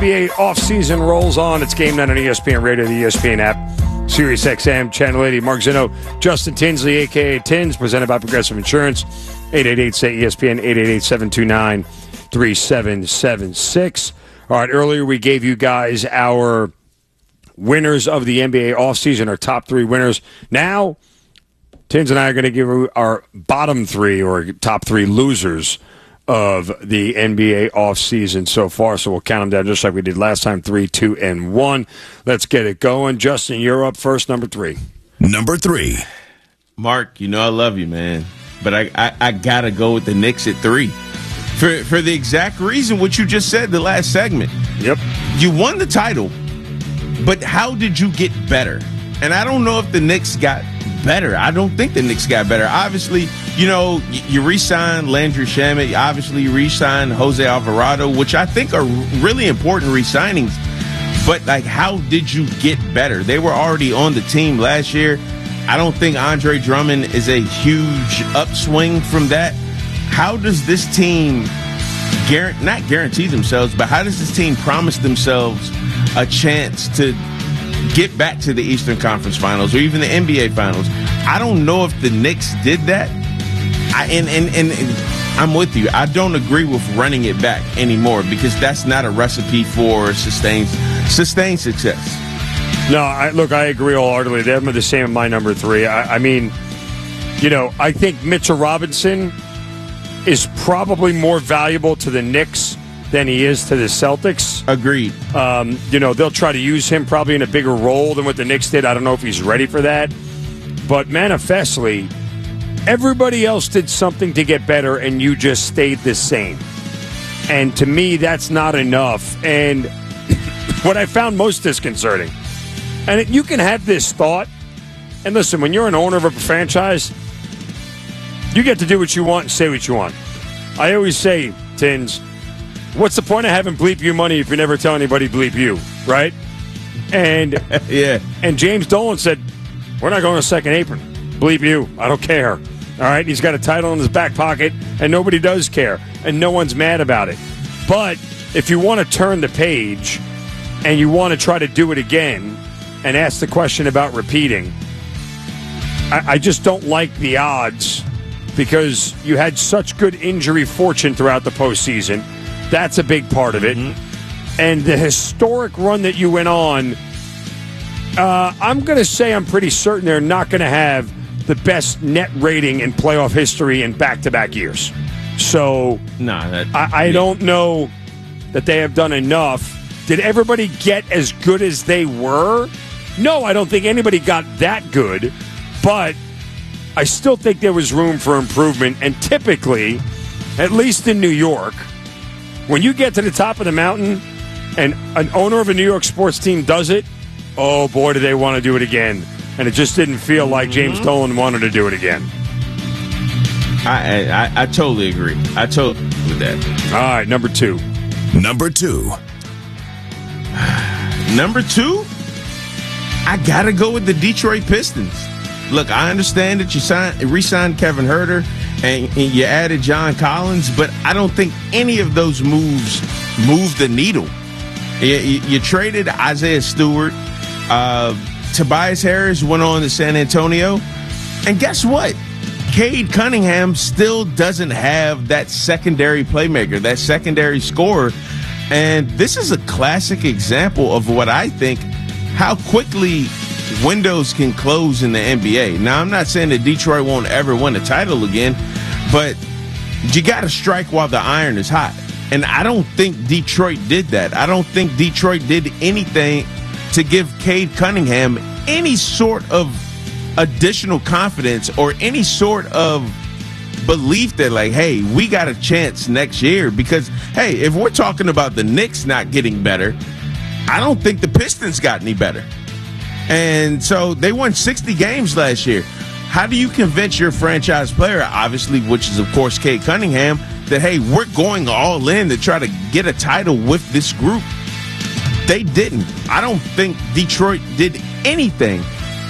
NBA offseason rolls on. It's Game Night on ESPN Radio, the ESPN app, Sirius XM, Channel 80. Mark Zinno, Justin Tinsley, a.k.a. Tins, presented by Progressive Insurance. 888-SAY-ESPN, 888-729-3776. All right, earlier we gave you guys our winners of the NBA offseason, our top three winners. Now, Tins and I are going to give you our bottom three or top three losers of the NBA offseason so far. So we'll count them down just like we did last time, 3, 2, and 1. Let's get it going. Justin, you're up first, number 3. Number 3. Mark, you know I love you, man. But I got to go with the Knicks at 3. For the exact reason what you just said the last segment. Yep. You won the title, but how did you get better? And I don't know if the Knicks got better. I don't think the Knicks got better. Obviously, you know, you re-signed Landry Shamet. Obviously, you re-signed Jose Alvarado, which I think are really important re-signings. But, like, how did you get better? They were already on the team last year. I don't think Andre Drummond is a huge upswing from that. How does this team not guarantee themselves, but how does this team promise themselves a chance to get back to the Eastern Conference Finals or even the NBA Finals? I don't know if the Knicks did that. And I'm with you. I don't agree with running it back anymore because that's not a recipe for sustained success. No, I agree wholeheartedly. They're the same in my number 3. I mean, you know, I think Mitchell Robinson is probably more valuable to the Knicks than he is to the Celtics. Agreed. You know, they'll try to use him probably in a bigger role than what the Knicks did. I don't know if he's ready for that. But manifestly, everybody else did something to get better, and you just stayed the same. And to me, that's not enough. And what I found most disconcerting, and you can have this thought, and listen, when you're an owner of a franchise, you get to do what you want and say what you want. I always say, Tins, what's the point of having bleep you money if you never tell anybody bleep you, right? And yeah. And James Dolan said, we're not going to second apron. Bleep you. I don't care. All right? He's got a title in his back pocket, and nobody does care, and no one's mad about it. But if you want to turn the page and you want to try to do it again and ask the question about repeating, I just don't like the odds because you had such good injury fortune throughout the postseason. That's a big part of it. Mm-hmm. And the historic run that you went on, I'm going to say I'm pretty certain they're not going to have the best net rating in playoff history in back-to-back years. So I don't know that they have done enough. Did everybody get as good as they were? No, I don't think anybody got that good. But I still think there was room for improvement. And typically, at least in New York, when you get to the top of the mountain and an owner of a New York sports team does it, oh boy, do they want to do it again. And it just didn't feel like James Dolan wanted to do it again. I totally agree. I totally agree with that. All right, number 2. Number 2. Number 2, I got to go with the Detroit Pistons. Look, I understand that you re-signed Kevin Huerter and you added John Collins, but I don't think any of those moves moved the needle. You traded Isaiah Stewart. Tobias Harris went on to San Antonio. And guess what? Cade Cunningham still doesn't have that secondary playmaker, that secondary scorer. And this is a classic example of what I think, how quickly windows can close in the NBA. Now, I'm not saying that Detroit won't ever win a title again, but you got to strike while the iron is hot. And I don't think Detroit did that. I don't think Detroit did anything to give Cade Cunningham any sort of additional confidence or any sort of belief that, like, hey, we got a chance next year. Because, hey, if we're talking about the Knicks not getting better, I don't think the Pistons got any better. And so they won 60 games last year. How do you convince your franchise player, obviously, which is, of course, Cade Cunningham, that, hey, we're going all in to try to get a title with this group? They didn't. I don't think Detroit did anything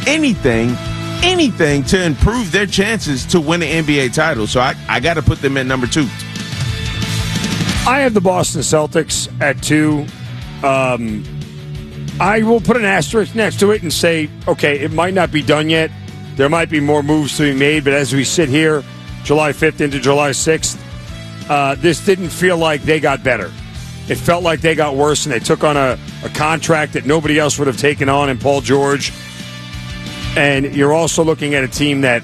to improve their chances to win an NBA title. So I got to put them at number 2. I have the Boston Celtics at 2. I will put an asterisk next to it and say, okay, it might not be done yet. There might be more moves to be made, but as we sit here, July 5th into July 6th, this didn't feel like they got better. It felt like they got worse, and they took on a contract that nobody else would have taken on in Paul George. And you're also looking at a team that,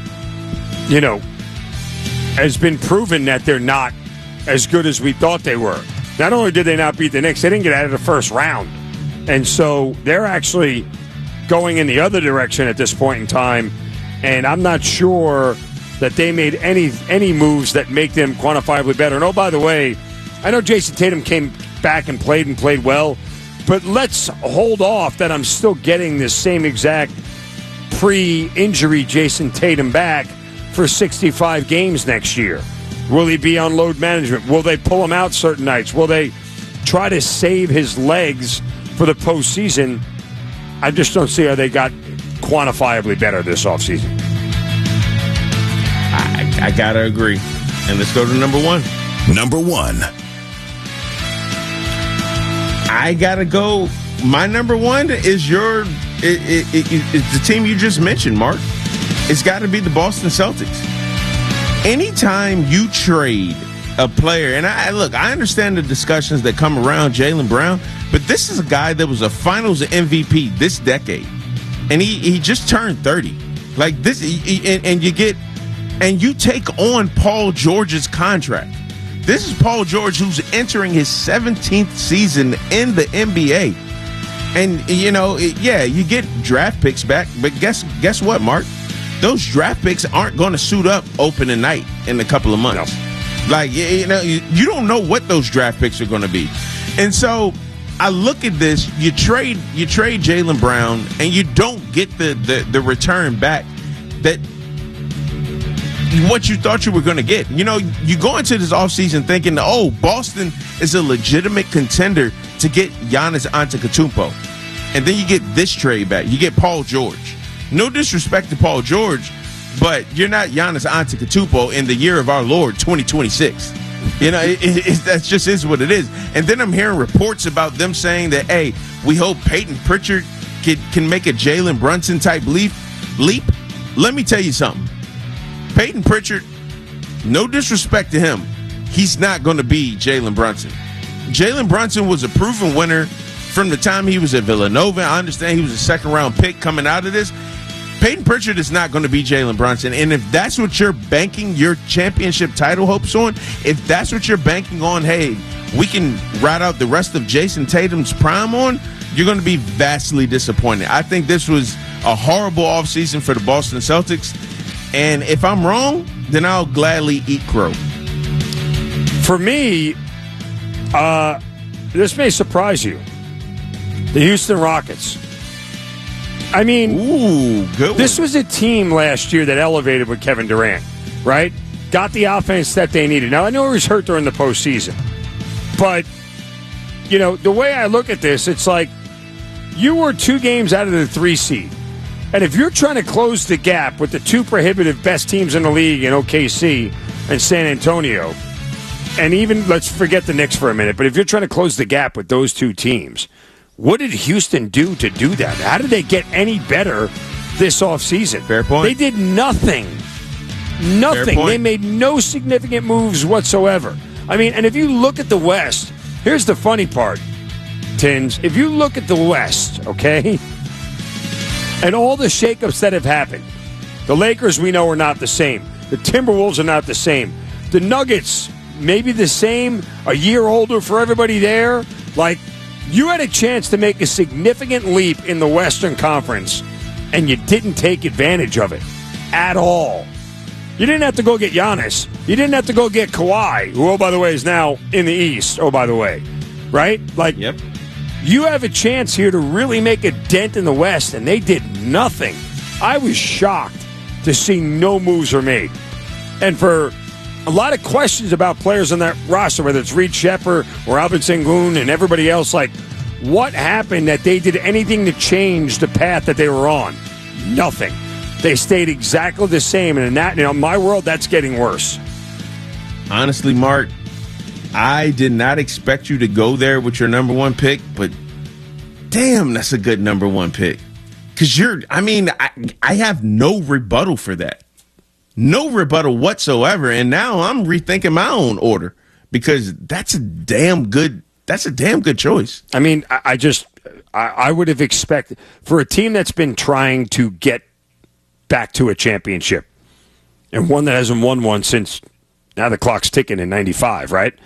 has been proven that they're not as good as we thought they were. Not only did they not beat the Knicks, they didn't get out of the first round. And so they're actually going in the other direction at this point in time. And I'm not sure that they made any moves that make them quantifiably better. And, oh, by the way, I know Jason Tatum came back and played well, but let's hold off that I'm still getting the same exact pre-injury Jason Tatum back for 65 games next year. Will he be on load management? Will they pull him out certain nights? Will they try to save his legs for the postseason? I just don't see how they got quantifiably better this offseason. I got to agree. And let's go to number one. Number one. I got to go. My number one is it's the team you just mentioned, Mark. It's got to be the Boston Celtics. Anytime you trade a player, and I understand the discussions that come around Jaylen Brown, but this is a guy that was a Finals MVP this decade, and he just turned 30. Like this, and you take on Paul George's contract. This is Paul George, who's entering his 17th season in the NBA, and you get draft picks back, but guess what, Mark? Those draft picks aren't going to suit up opening night in a couple of months. No. Like, you don't know what those draft picks are going to be. And so I look at this, you trade Jaylen Brown, and you don't get the return back that what you thought you were going to get. You go into this offseason thinking, Boston is a legitimate contender to get Giannis Antetokounmpo. And then you get this trade back. You get Paul George. No disrespect to Paul George, but you're not Giannis Antetokounmpo in the year of our Lord, 2026. That just is what it is. And then I'm hearing reports about them saying that, hey, we hope Peyton Pritchard can make a Jalen Brunson type leap. Let me tell you something. Peyton Pritchard, no disrespect to him, he's not going to be Jalen Brunson. Jalen Brunson was a proven winner from the time he was at Villanova. I understand he was a second-round pick coming out of this. Peyton Pritchard is not going to be Jalen Brunson. And if that's what you're banking your championship title hopes on, if that's what you're banking on, hey, we can ride out the rest of Jason Tatum's prime on, you're going to be vastly disappointed. I think this was a horrible offseason for the Boston Celtics. And if I'm wrong, then I'll gladly eat crow. For me, this may surprise you. The Houston Rockets. I mean, this was a team last year that elevated with Kevin Durant, right? Got the offense that they needed. Now, I know he was hurt during the postseason. But, the way I look at this, it's like you were 2 games out of the 3 seed. And if you're trying to close the gap with the 2 prohibitive best teams in the league in OKC and San Antonio, and even, let's forget the Knicks for a minute, but if you're trying to close the gap with those 2 teams, what did Houston do to do that? How did they get any better this offseason? Fair point. They did nothing. Nothing. They made no significant moves whatsoever. I mean, and if you look at the West, here's the funny part, Tins. If you look at the West, okay, and all the shakeups that have happened, the Lakers we know are not the same. The Timberwolves are not the same. The Nuggets, maybe the same, a year older for everybody there. Like, you had a chance to make a significant leap in the Western Conference, and you didn't take advantage of it at all. You didn't have to go get Giannis. You didn't have to go get Kawhi, who, oh, by the way, is now in the East, oh, by the way. Right? Like, yep. You have a chance here to really make a dent in the West, and they did nothing. I was shocked to see no moves were made. And for a lot of questions about players on that roster, whether it's Reed Sheppard or Albert Sengun and everybody else, like, what happened that they did anything to change the path that they were on? Nothing. They stayed exactly the same, and in that, my world, that's getting worse. Honestly, Mark, I did not expect you to go there with your number one pick, but damn, that's a good number one pick. Because I have no rebuttal for that. No rebuttal whatsoever. And now I'm rethinking my own order because that's a damn good choice. I mean, I would have expected for a team that's been trying to get back to a championship and one that hasn't won one since now the clock's ticking in 95, right?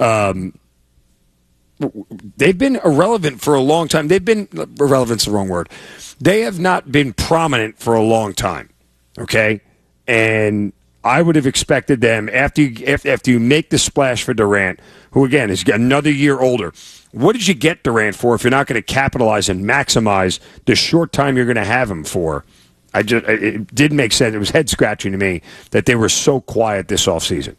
They've been irrelevant for a long time. Irrelevant's the wrong word. They have not been prominent for a long time, okay? And I would have expected them, after you make the splash for Durant, who, again, is another year older, what did you get Durant for if you're not going to capitalize and maximize the short time you're going to have him for? It didn't make sense. It was head-scratching to me that they were so quiet this offseason.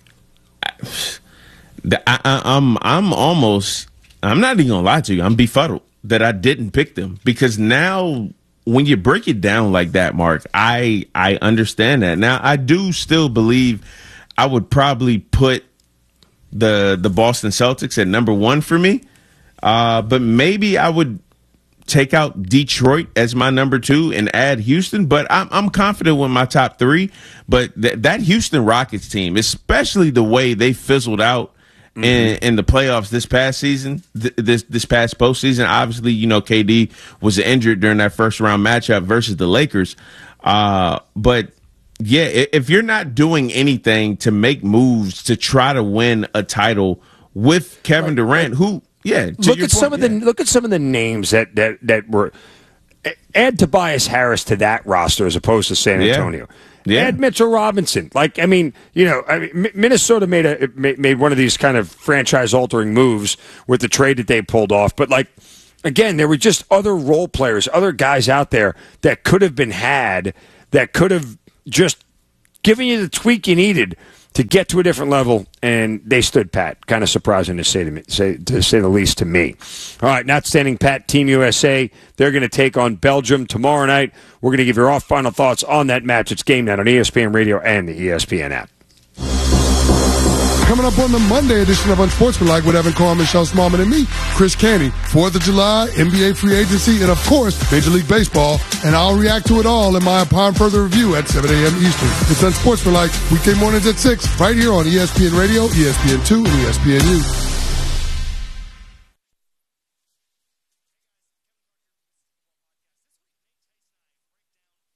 I'm not even gonna lie to you. I'm befuddled that I didn't pick them because now when you break it down like that, Mark, I understand that. Now I do still believe I would probably put the Boston Celtics at number one for me, but maybe I would take out Detroit as my number two and add Houston. But I'm confident with my top three. But that Houston Rockets team, especially the way they fizzled out in the playoffs this past season, this past postseason. Obviously, KD was injured during that first round matchup versus the Lakers. But yeah, if you're not doing anything to make moves to try to win a title with Kevin Durant, who. Yeah, look at some of the names that were. Add Tobias Harris to that roster as opposed to San Antonio. Yeah. Add Mitchell Robinson. Minnesota made one of these kind of franchise-altering moves with the trade that they pulled off. But again, there were just other role players, other guys out there that could have been had, that could have just given you the tweak you needed to get to a different level, and they stood pat. Kind of surprising to say the least to me. All right, not standing pat, Team USA. They're going to take on Belgium tomorrow night. We're going to give you our final thoughts on that match. It's Game Night on ESPN Radio and the ESPN app. Coming up on the Monday edition of Unsportsmanlike with Evan Carr, Michelle Smallman, and me, Chris Canty. 4th of July, NBA free agency, and of course, Major League Baseball. And I'll react to it all in my Upon Further review at 7 a.m. Eastern. It's Unsportsmanlike, weekday mornings at 6, right here on ESPN Radio, ESPN2, and ESPNU.